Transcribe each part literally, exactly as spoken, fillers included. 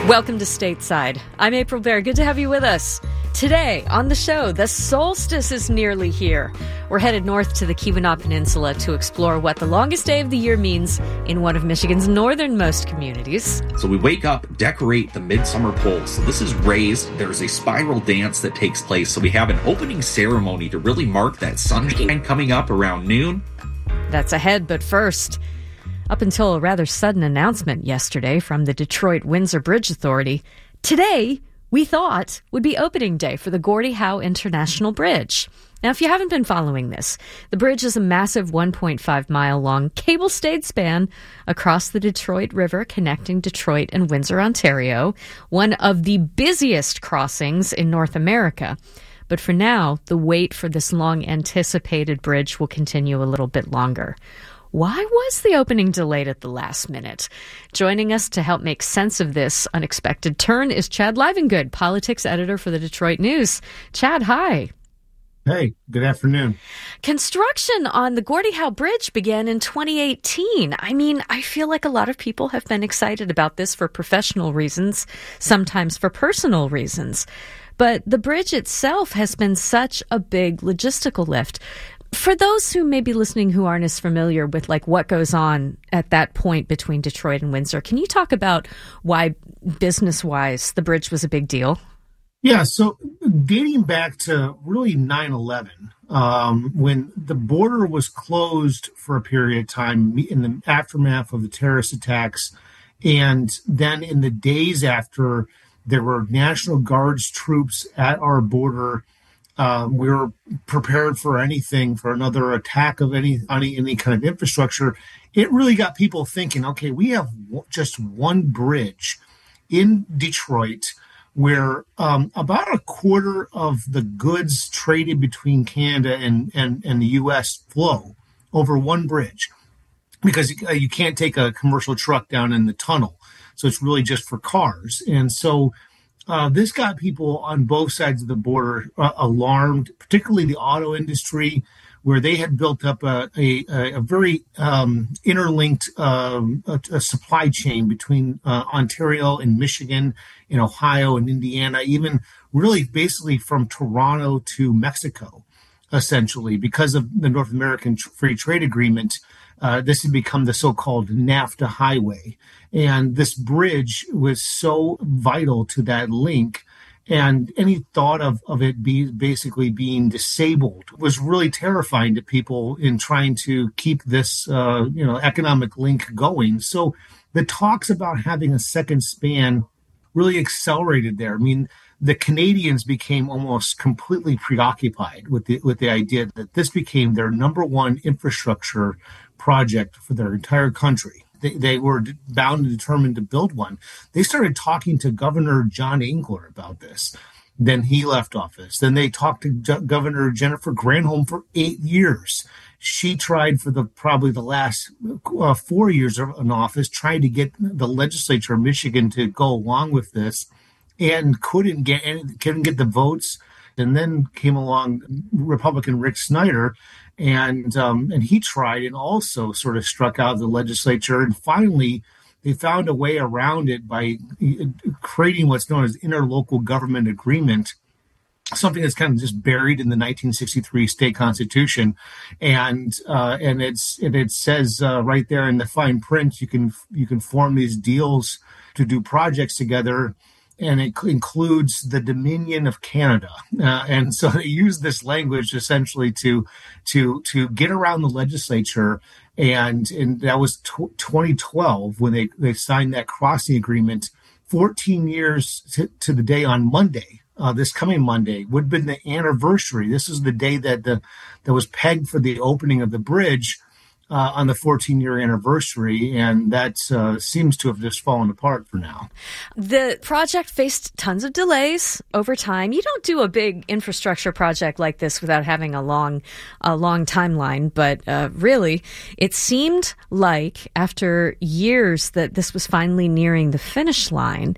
Welcome to Stateside. I'm April Baer. Good to have you with us. Today on the show, the solstice is nearly here. We're headed north to the Keweenaw Peninsula to explore what the longest day of the year means in one of Michigan's northernmost communities. So we wake up, decorate the midsummer pole. So this is raised. There's a spiral dance that takes place. So we have an opening ceremony to really mark that sunshine coming up around noon. That's ahead, but first, up until a rather sudden announcement yesterday from the Detroit Windsor Bridge Authority, today we thought would be opening day for the Gordie Howe International Bridge. Now, if you haven't been following this, the bridge is a massive one point five mile long cable-stayed span across the Detroit River connecting Detroit and Windsor, Ontario, one of the busiest crossings in North America. But for now, the wait for this long-anticipated bridge will continue a little bit longer. Why was the opening delayed at the last minute? Joining us to help make sense of this unexpected turn is Chad Livengood, politics editor for the Detroit News. Chad, hi. Hey, good afternoon. Construction on the Gordie Howe Bridge began in twenty eighteen. I mean, I feel like a lot of people have been excited about this for professional reasons, sometimes for personal reasons. But the bridge itself has been such a big logistical lift. For those who may be listening who aren't as familiar with like what goes on at that point between Detroit and Windsor, can you talk about why business-wise the bridge was a big deal? Yeah, so dating back to really nine eleven, um, when the border was closed for a period of time in the aftermath of the terrorist attacks, and then in the days after, there were National Guards troops at our border. Um, we were prepared for anything, for another attack of any, any any kind of infrastructure. It really got people thinking, okay, we have w- just one bridge in Detroit where um, about a quarter of the goods traded between Canada and, and, and the U S flow over one bridge, because you, you can't take a commercial truck down in the tunnel. So it's really just for cars. And so Uh, this got people on both sides of the border uh, alarmed, particularly the auto industry, where they had built up a, a, a very um, interlinked um, a, a supply chain between uh, Ontario and Michigan and Ohio and Indiana, even really basically from Toronto to Mexico, essentially, because of the North American Free Trade Agreement. Uh, this had become the so-called NAFTA highway. And this bridge was so vital to that link. And any thought of, of it be basically being disabled was really terrifying to people in trying to keep this, uh, you know, economic link going. So the talks about having a second span really accelerated there. I mean, the Canadians became almost completely preoccupied with the with the idea that this became their number one infrastructure project for their entire country. They, they were bound and determined to build one. They started talking to Governor John Engler about this. Then he left office. Then they talked to G- Governor Jennifer Granholm for eight years. She tried for the probably the last uh, four years of in office, trying to get the legislature of Michigan to go along with this, and couldn't get any, couldn't get the votes. And then came along Republican Rick Snyder, and um, and he tried and also sort of struck out the legislature. And finally, they found a way around it by creating what's known as interlocal government agreement, something that's kind of just buried in the nineteen sixty-three state constitution. And uh, and it's and it says uh, right there in the fine print, you can you can form these deals to do projects together. And it includes the Dominion of Canada. Uh, and so they use this language essentially to to to get around the legislature. And, and that was t- twenty twelve when they, they signed that crossing agreement. fourteen years to, to the day on Monday, uh, this coming Monday, would have been the anniversary. This is the day that the that was pegged for the opening of the bridge. Uh, on the fourteen-year anniversary, and that uh, seems to have just fallen apart for now. The project faced tons of delays over time. You don't do a big infrastructure project like this without having a long, a long timeline, but uh, really, it seemed like after years that this was finally nearing the finish line.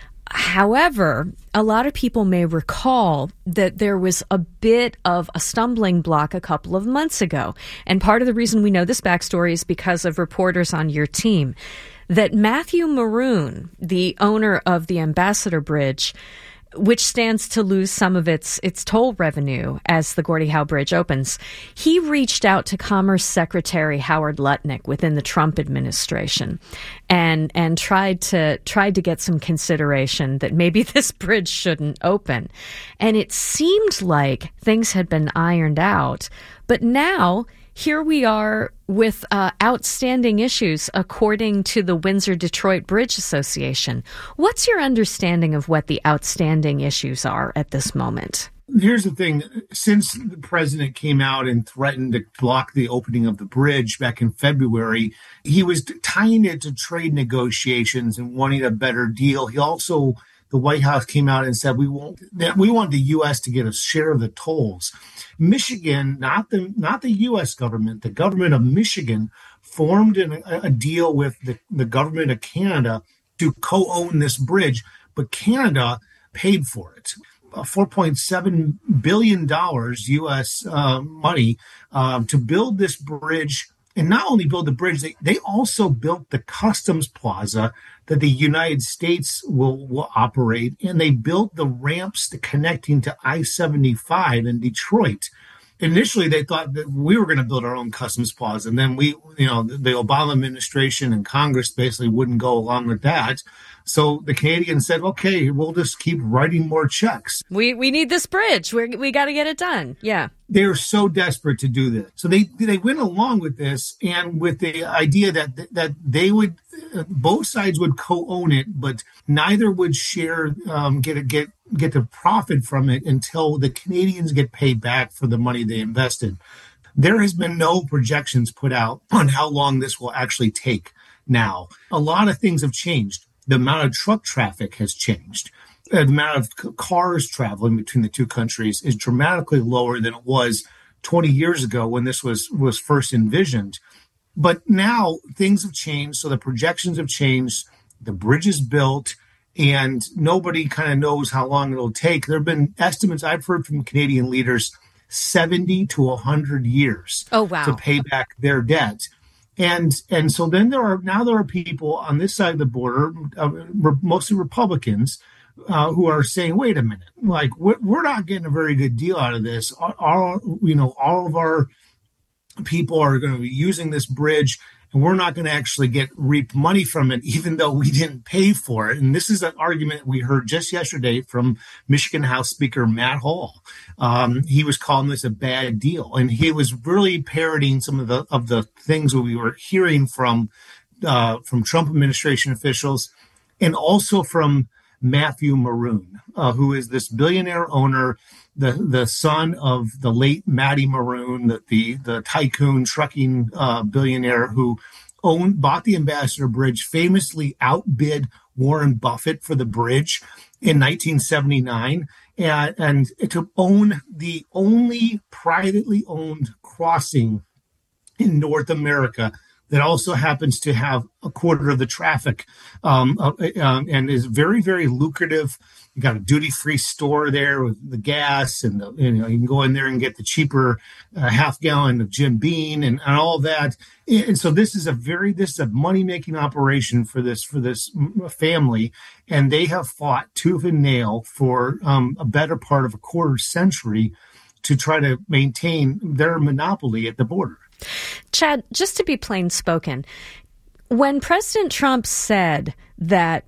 However, a lot of people may recall that there was a bit of a stumbling block a couple of months ago. And part of the reason we know this backstory is because of reporters on your team. that Matthew Maroon, the owner of the Ambassador Bridge, which stands to lose some of its its toll revenue as the Gordie Howe Bridge opens, he reached out to Commerce Secretary Howard Lutnick within the Trump administration and and tried to tried to get some consideration that maybe this bridge shouldn't open. And it seemed like things had been ironed out. But now here we are with uh, outstanding issues, according to the Windsor-Detroit Bridge Association. What's your understanding of what the outstanding issues are at this moment? Here's the thing. Since the president came out and threatened to block the opening of the bridge back in February, he was tying it to trade negotiations and wanting a better deal. He also, the White House came out and said, we want, that we want the U S to get a share of the tolls. Michigan, not the not the U S government, the government of Michigan formed an, a deal with the, the government of Canada to co-own this bridge, but Canada paid for it. four point seven billion dollars U S uh, money uh, to build this bridge. And not only build the bridge, they, they also built the customs plaza that the United States will, will operate. And they built the ramps to connecting to I seventy-five in Detroit. Initially, they thought that we were going to build our own customs plaza. And then we, you know, the Obama administration and Congress basically wouldn't go along with that. So the Canadians said, okay, we'll just keep writing more checks. We we need this bridge. We're, we got to get it done. Yeah. They're so desperate to do this. So they they went along with this and with the idea that that they would, both sides would co-own it, but neither would share, um, get a, get get the profit from it until the Canadians get paid back for the money they invested. There has been no projections put out on how long this will actually take now. A lot of things have changed. The amount of truck traffic has changed. The amount of cars traveling between the two countries is dramatically lower than it was twenty years ago when this was, was first envisioned. But now things have changed, so the projections have changed. The bridge is built, and nobody kind of knows how long it'll take. There have been estimates I've heard from Canadian leaders, seventy to one hundred years oh, wow. to pay back their debt. And and so then there are now there are people on this side of the border, uh, mostly Republicans, uh, who are saying, "Wait a minute, like we're, we're not getting a very good deal out of this. All, all you know, all of our people are going to be using this bridge, and we're not going to actually get reap money from it, even though we didn't pay for it." And this is an argument we heard just yesterday from Michigan House Speaker Matt Hall. Um, he was calling this a bad deal, and he was really parroting some of the of the things that we were hearing from uh, from Trump administration officials, and also from Matthew Maroon, uh, who is this billionaire owner, the the son of the late Matty Maroon, the the, the tycoon trucking uh, billionaire who owned bought the Ambassador Bridge, famously outbid Warren Buffett for the bridge in nineteen seventy-nine, and, and to own the only privately owned crossing in North America that also happens to have a quarter of the traffic, um, uh, uh, and is very, very lucrative. You got a duty-free store there with the gas, and the, you know, you can go in there and get the cheaper uh, half gallon of Jim Beam and, and all that. And so this is a very this is a money-making operation for this for this family, and they have fought tooth and nail for um, a better part of a quarter century to try to maintain their monopoly at the border. Chad, just to be plain spoken, when President Trump said that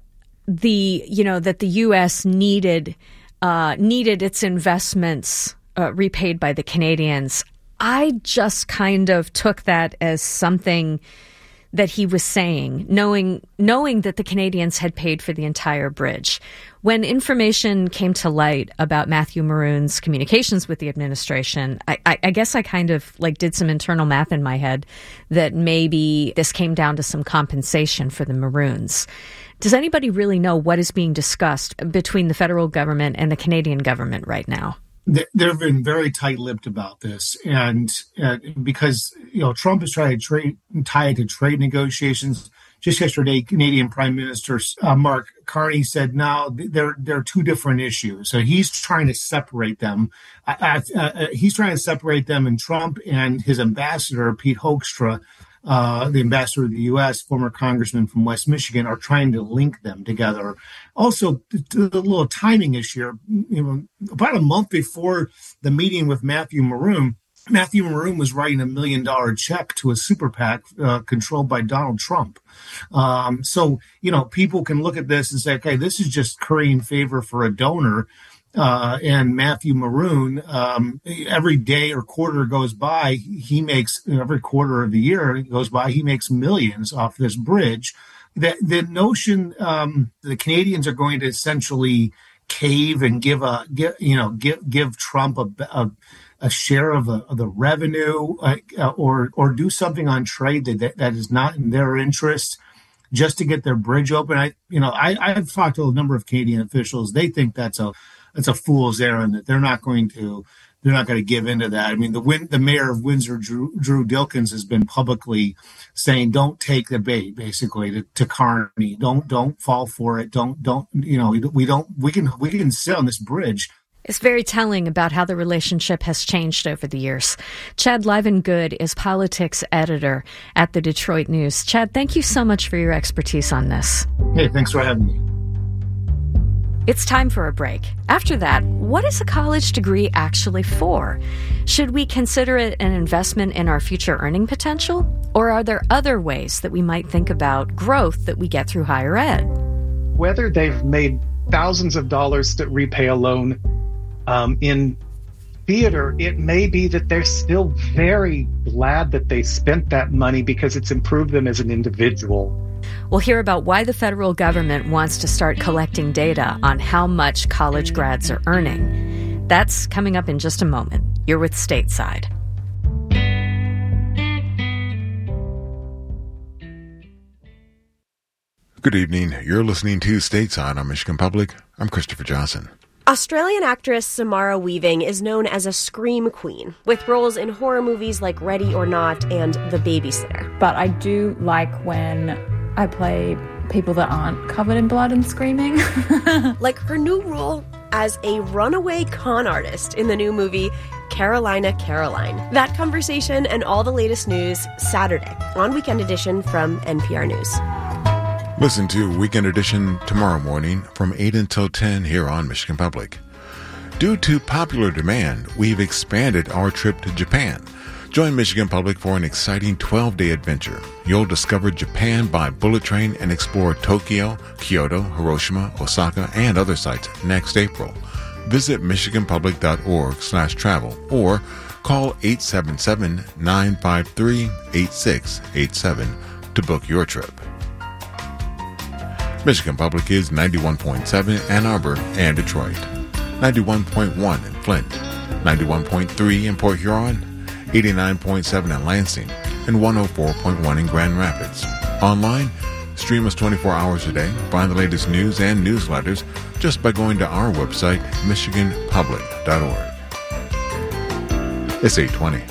the you know that the U S needed uh, needed its investments uh, repaid by the Canadians, I just kind of took that as something that he was saying, knowing knowing that the Canadians had paid for the entire bridge. When information came to light about Matthew Maroon's communications with the administration, I, I, I guess I kind of like did some internal math in my head that maybe this came down to some compensation for the Maroons. Does anybody really know what is being discussed between the federal government and the Canadian government right now? They've been very tight-lipped about this, and uh, because you know Trump is trying to trade, tie it to trade negotiations. Just yesterday, Canadian Prime Minister uh, Mark Carney said, "No, they're they're two different issues." So he's trying to separate them. Uh, uh, he's trying to separate them, and Trump and his ambassador Pete Hoekstra uh, the ambassador of the U S, former congressman from West Michigan, are trying to link them together. Also, the little timing issue, you know, about a month before the meeting with Matthew Maroon, Matthew Maroon was writing a million dollar check to a super PAC uh, controlled by Donald Trump. Um, so, you know, people can look at this and say, okay, this is just currying favor for a donor. Uh, and Matthew Maroon, um, every day or quarter goes by, he makes, every quarter of the year goes by, he makes millions off this bridge. The, the notion um, the Canadians are going to essentially cave and give a, give, you know, give give Trump a, a a share of the, of the revenue, uh, or or do something on trade that that is not in their interest, just to get their bridge open. I, you know, I I've talked to a number of Canadian officials. They think that's a that's a fool's errand, that they're not going to they're not going to give into that. I mean, the win, the mayor of Windsor, Drew, Drew Dilkins, has been publicly saying, "Don't take the bait," basically to, to Carney. Don't don't fall for it. Don't don't you know we don't we can we can sit on this bridge. It's very telling about how the relationship has changed over the years. Chad Livengood is politics editor at the Detroit News. Chad, thank you so much for your expertise on this. Hey, thanks for having me. It's time for a break. After that, what is a college degree actually for? Should we consider it an investment in our future earning potential? Or are there other ways that we might think about growth that we get through higher ed? Whether they've made thousands of dollars to repay a loan um, in theater, it may be that they're still very glad that they spent that money because it's improved them as an individual. We'll hear about why the federal government wants to start collecting data on how much college grads are earning. That's coming up in just a moment. You're with Stateside. Good evening. You're listening to Stateside on Michigan Public. I'm Christopher Johnson. Australian actress Samara Weaving is known as a scream queen, with roles in horror movies like Ready or Not and The Babysitter. But I do like when I play people that aren't covered in blood and screaming. Like her new role as a runaway con artist in the new movie Carolina Caroline. That conversation and all the latest news Saturday on Weekend Edition from N P R News. Listen to Weekend Edition tomorrow morning from eight until ten here on Michigan Public. Due to popular demand, we've expanded our trip to Japan. Join Michigan Public for an exciting twelve-day adventure. You'll discover Japan by bullet train and explore Tokyo, Kyoto, Hiroshima, Osaka, and other sites next April. Visit michiganpublic.org slash travel or call eight seven seven, nine five three, eight six eight seven to book your trip. Michigan Public is ninety-one point seven Ann Arbor and Detroit, ninety-one point one in Flint, ninety-one point three in Port Huron, eighty-nine point seven in Lansing, and one oh four point one in Grand Rapids. Online, stream us twenty-four hours a day. Find the latest news and newsletters just by going to our website, michigan public dot org. It's eight twenty.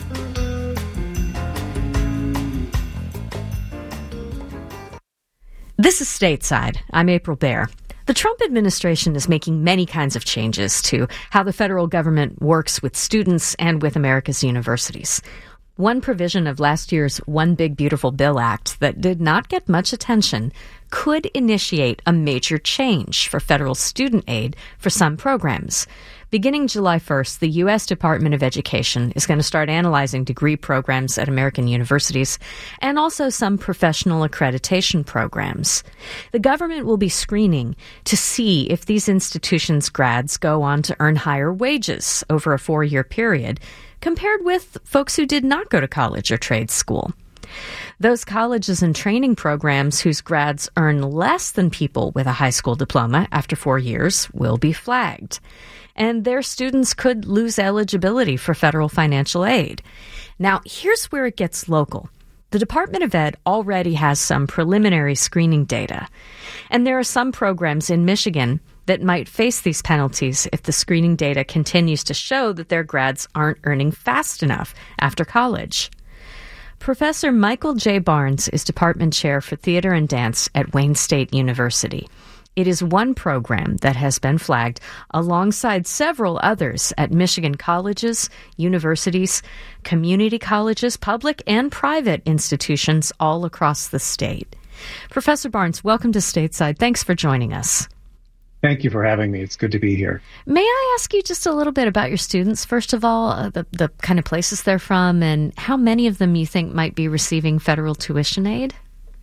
This is Stateside. I'm April Baer. The Trump administration is making many kinds of changes to how the federal government works with students and with America's universities. One provision of last year's One Big Beautiful Bill Act that did not get much attention could initiate a major change for federal student aid for some programs. Beginning July first, the U S Department of Education is going to start analyzing degree programs at American universities and also some professional accreditation programs. The government will be screening to see if these institutions' grads go on to earn higher wages over a four-year period compared with folks who did not go to college or trade school. Those colleges and training programs whose grads earn less than people with a high school diploma after four years will be flagged. And their students could lose eligibility for federal financial aid. Now, here's where it gets local. The Department of Ed already has some preliminary screening data, and there are some programs in Michigan that might face these penalties if the screening data continues to show that their grads aren't earning fast enough after college. Professor Michael J. Barnes is department chair for theater and dance at Wayne State University. It is one program that has been flagged alongside several others at Michigan colleges, universities, community colleges, public and private institutions all across the state. Professor Barnes, welcome to Stateside. Thanks for joining us. Thank you for having me. It's good to be here. May I ask you just a little bit about your students, first of all, uh, the, the kind of places they're from, and how many of them you think might be receiving federal tuition aid?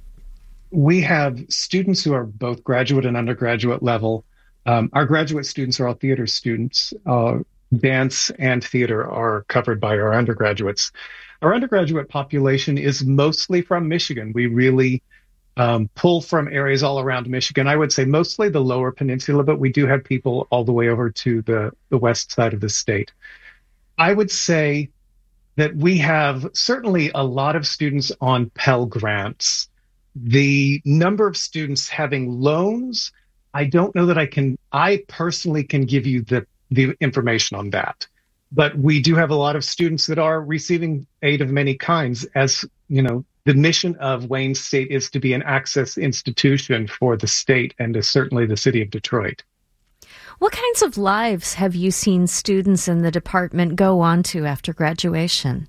We have students who are both graduate and undergraduate level. Um, our graduate students are all theater students. Uh, dance and theater are covered by our undergraduates. Our undergraduate population is mostly from Michigan. We really Um, pull from areas all around Michigan. I would say mostly the lower peninsula, but we do have people all the way over to the, the west side of the state. I would say that we have certainly a lot of students on Pell Grants. The number of students having loans, I don't know that I can, I personally can give you the, the information on that. But we do have a lot of students that are receiving aid of many kinds. As you know, the mission of Wayne State is to be an access institution for the state and to certainly the city of Detroit. What kinds of lives have you seen students in the department go on to after graduation?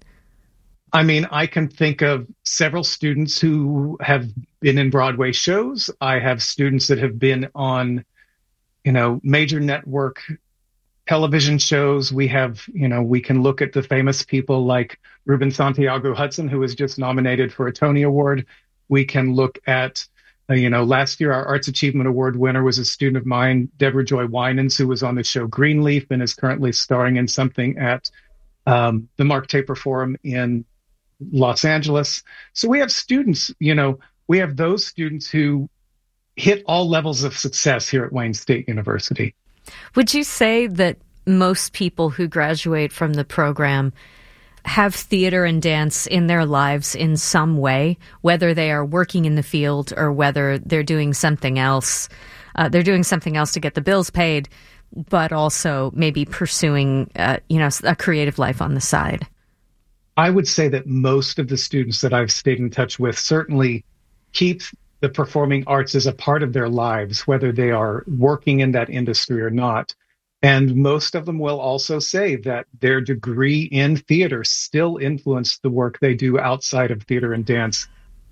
I mean, I can think of several students who have been in Broadway shows. I have students that have been on, you know, major network television shows. We have, you know, we can look at the famous people like Ruben Santiago Hudson, who was just nominated for a Tony Award. We can look at, uh, you know, last year our Arts Achievement Award winner was a student of mine, Deborah Joy Winans, who was on the show Greenleaf and is currently starring in something at um, the Mark Taper Forum in Los Angeles. So we have students, you know, we have those students who hit all levels of success here at Wayne State University. Would you say that most people who graduate from the program have theater and dance in their lives in some way, whether they are working in the field or whether they're doing something else? Uh, they're doing something else to get the bills paid, but also maybe pursuing, uh, you know, a creative life on the side. I would say that most of the students that I've stayed in touch with certainly keep the performing arts as a part of their lives, whether they are working in that industry or not. And most of them will also say that their degree in theater still influenced the work they do outside of theater and dance.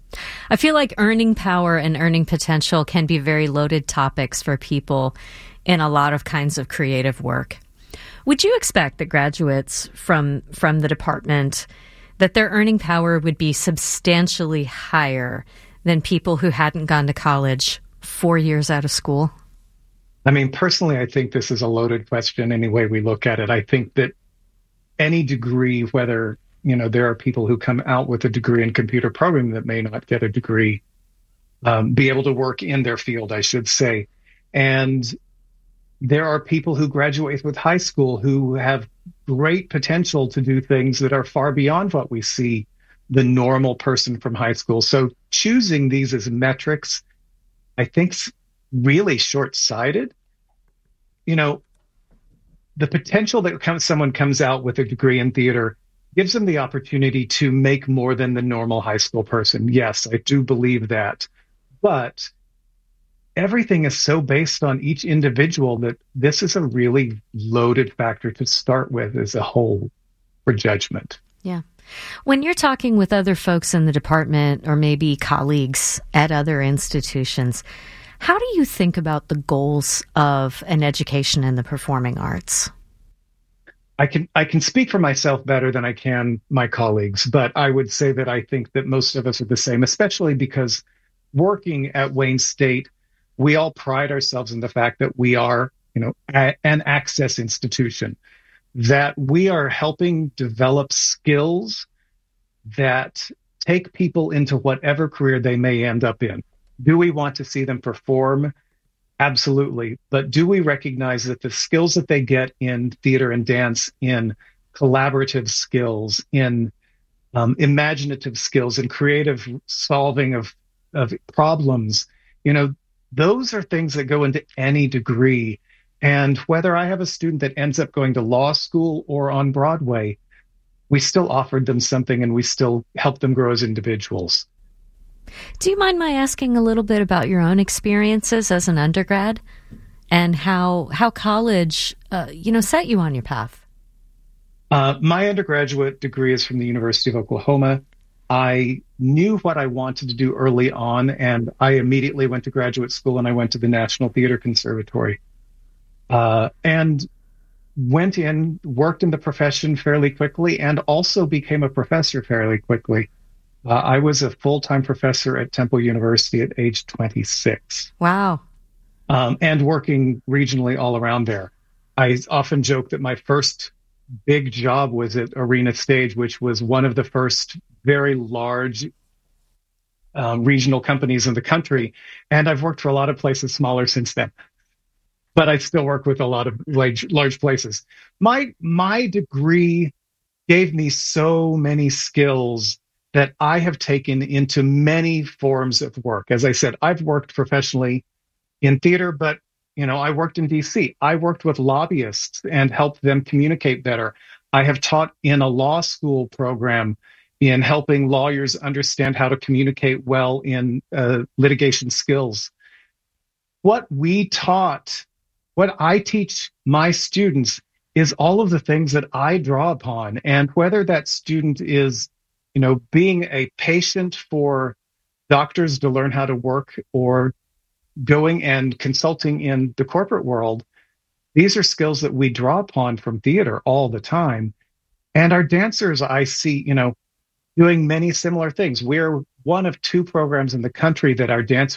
I feel like earning power and earning potential can be very loaded topics for people in a lot of kinds of creative work. Would you expect that graduates from from the department, that their earning power would be substantially higher than people who hadn't gone to college four years out of school? I mean, personally, I think this is a loaded question any way we look at it. I think that any degree, whether, you know, there are people who come out with a degree in computer programming that may not get a degree, um, be able to work in their field, I should say. And there are people who graduate with high school who have great potential to do things that are far beyond what we see the normal person from high school. So choosing these as metrics, I think, is really short-sighted. You know, the potential that comes, someone comes out with a degree in theater gives them the opportunity to make more than the normal high school person. Yes, I do believe that. But everything is so based on each individual that this is a really loaded factor to start with as a whole for judgment. Yeah. When you're talking with other folks in the department or maybe colleagues at other institutions, how do you think about the goals of an education in the performing arts? I can I can speak for myself better than I can my colleagues, but I would say that I think that most of us are the same, especially because working at Wayne State, we all pride ourselves in the fact that we are, you know, a, an access institution, that we are helping develop skills that take people into whatever career they may end up in. Do we want to see them perform? Absolutely. But do we recognize that the skills that they get in theater and dance, in collaborative skills, in um, imaginative skills, in creative solving of, of problems, you know, those are things that go into any degree. And whether I have a student that ends up going to law school or on Broadway, we still offered them something and we still help them grow as individuals. Do you mind my asking a little bit about your own experiences as an undergrad and how how college, uh, you know, set you on your path? Uh, my undergraduate degree is from the University of Oklahoma. I knew what I wanted to do early on, and I immediately went to graduate school, and I went to the National Theater Conservatory. Uh, and went in, worked in the profession fairly quickly, and also became a professor fairly quickly. Uh, I was a full-time professor at Temple University at age twenty-six. Wow. Um, and working regionally all around there. I often joke that my first big job was at Arena Stage, which was one of the first very large um, regional companies in the country. And I've worked for a lot of places smaller since then. But I still work with a lot of large, large places. My my degree gave me so many skills that I have taken into many forms of work. As I said, I've worked professionally in theater, but you know, I worked in D C. I worked with lobbyists and helped them communicate better. I have taught in a law school program in helping lawyers understand how to communicate well in uh, litigation skills. What we taught, what I teach my students is all of the things that I draw upon. And whether that student is, you know, being a patient for doctors to learn how to work or going and consulting in the corporate world, these are skills that we draw upon from theater all the time. And our dancers, I see, you know, doing many similar things. We're one of two programs in the country that our dancers